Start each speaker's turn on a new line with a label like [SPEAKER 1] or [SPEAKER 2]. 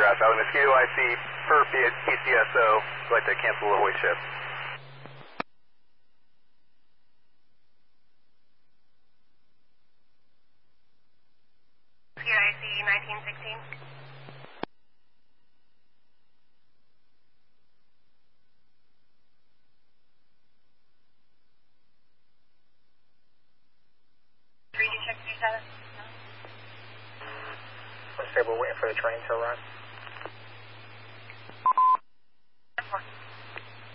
[SPEAKER 1] Alpha Alpha Mosquito IC per PCSO. I'd like to cancel the hoist shift.
[SPEAKER 2] Mosquito IC 1916.
[SPEAKER 3] Let's say we're waiting for the train to run.